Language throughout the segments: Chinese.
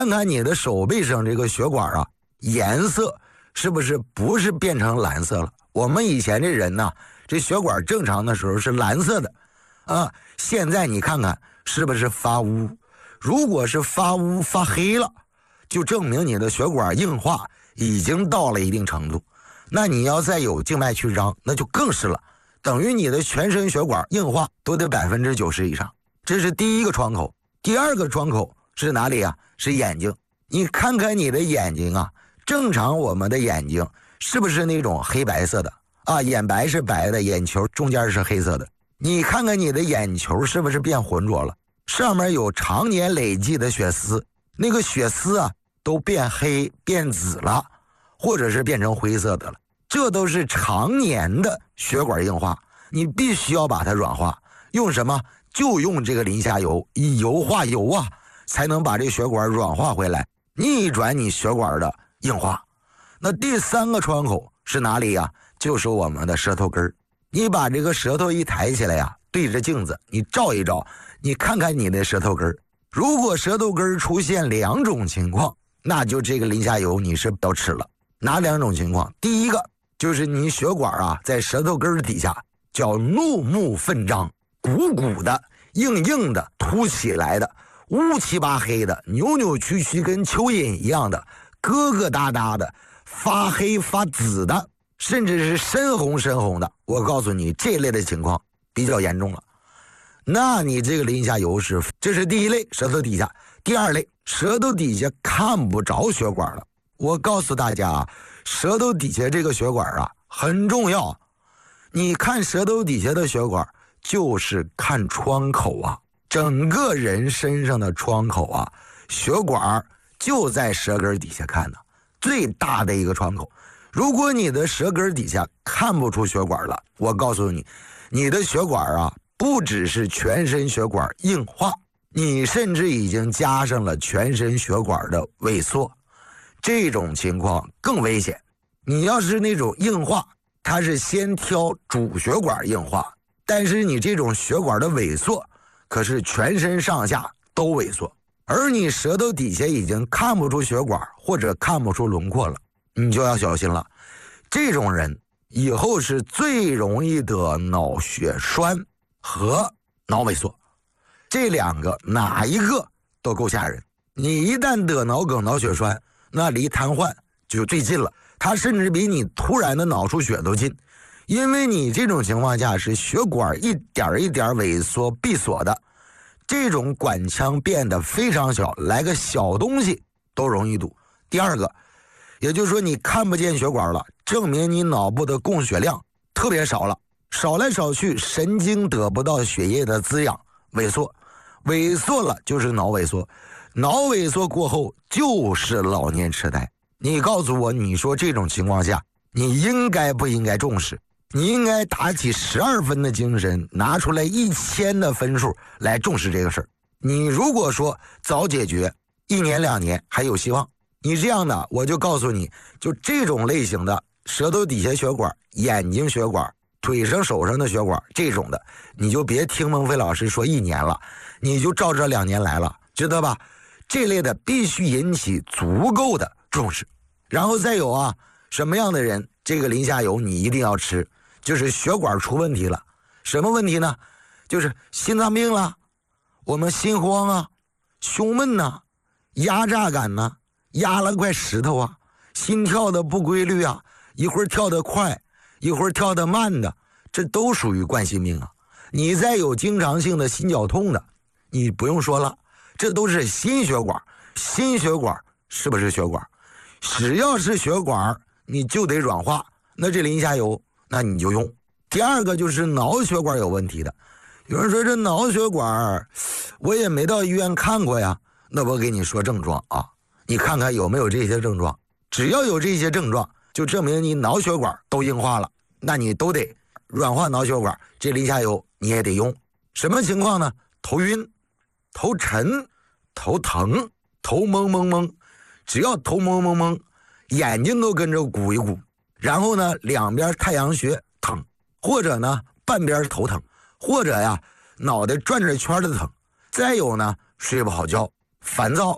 看看你的手背上这个血管啊，颜色不是变成蓝色了？我们以前这人呢，这血管正常的时候是蓝色的啊，现在你看看是不是发乌？如果是发乌发黑了，就证明你的血管硬化已经到了一定程度。那你要再有静脉曲张，那就更是了，等于你的全身血管硬化都得90%以上。这是第一个窗口。第二个窗口是哪里啊？是眼睛。你看看你的眼睛啊，正常我们的眼睛是不是那种黑白色的啊？眼白是白的，眼球中间是黑色的。你看看你的眼球是不是变浑浊了？上面有常年累积的血丝，那个血丝啊都变黑变紫了，或者是变成灰色的了。这都是常年的血管硬化，你必须要把它软化。用什么？就用这个磷虾油，以油化油啊，才能把这血管软化回来，逆转你血管的硬化。那第三个窗口是哪里呀？就是我们的舌头根儿。你把这个舌头一抬起来呀，对着镜子你照一照，你看看你的舌头根儿。如果舌头根儿出现两种情况，那就这个磷虾油你是要吃了。哪两种情况？第一个就是你血管啊在舌头根儿底下叫怒目奋张，鼓鼓的硬硬的凸起来的，乌漆八黑的，扭扭曲曲跟蚯蚓一样的，疙疙瘩瘩的，发黑发紫的，甚至是深红的。我告诉你，这类的情况比较严重了。那你这个磷虾油这是第一类，舌头底下。第二类，舌头底下看不着血管了。我告诉大家啊，舌头底下这个血管啊很重要。你看舌头底下的血管，就是看窗口啊，整个人身上的窗口啊，血管就在舌根底下看呢，最大的一个窗口。如果你的舌根底下看不出血管了，我告诉你，你的血管啊，不只是全身血管硬化，你甚至已经加上了全身血管的萎缩，这种情况更危险。你要是那种硬化，它是先挑主血管硬化，但是你这种血管的萎缩可是全身上下都萎缩，而你舌头底下已经看不出血管或者看不出轮廓了，你就要小心了。这种人以后是最容易得脑血栓和脑萎缩，这两个哪一个都够吓人。你一旦得脑梗脑血栓，那离瘫痪就最近了，它甚至比你突然的脑出血都近。因为你这种情况下是血管一点一点萎缩闭锁的，这种管腔变得非常小，来个小东西都容易堵。第二个，也就是说你看不见血管了，证明你脑部的供血量特别少了，少来少去，神经得不到血液的滋养，萎缩，萎缩了就是脑萎缩，脑萎缩过后就是老年痴呆。你告诉我，你说这种情况下你应该不应该重视？你应该打起12分的精神，拿出来1000的分数来重视这个事儿。你如果说早解决，1年2年还有希望。你这样的，我就告诉你，就这种类型的舌头底下血管、眼睛血管、腿上手上的血管这种的，你就别听孟非老师说1年了，你就照这2年来了，知道吧？这类的必须引起足够的重视。然后再有啊，什么样的人这个磷虾油你一定要吃，就是血管出问题了。什么问题呢？就是心脏病了，我们心慌啊，胸闷呐，压榨感呐，压了块石头啊，心跳的不规律啊，一会儿跳得快，一会儿跳得慢的，这都属于冠心病啊。你再有经常性的心绞痛的，你不用说了，这都是心血管。心血管是不是血管？只要是血管你就得软化，那这磷虾油那你就用。第二个就是脑血管有问题的，有人说这脑血管我也没到医院看过呀，那我给你说症状啊，你看看有没有这些症状。只要有这些症状，就证明你脑血管都硬化了，那你都得软化脑血管，这磷虾油你也得用。什么情况呢？头晕、头沉、头疼、头蒙蒙蒙，只要头蒙蒙蒙，眼睛都跟着鼓一鼓，然后呢两边太阳穴疼，或者呢半边头疼，或者呀脑袋转着圈的疼，再有呢睡不好觉、烦躁，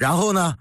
然后呢